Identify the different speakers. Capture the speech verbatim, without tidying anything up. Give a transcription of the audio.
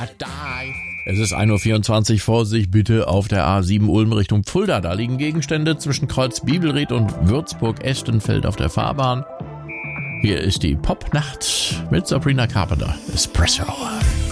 Speaker 1: Es ist ein Uhr vierundzwanzig, Vorsicht bitte auf der A sieben Ulm Richtung Fulda. Da liegen Gegenstände zwischen Kreuz Bibelried und Würzburg-Estenfeld auf der Fahrbahn. Hier ist die Popnacht mit Sabrina Carpenter. Espresso.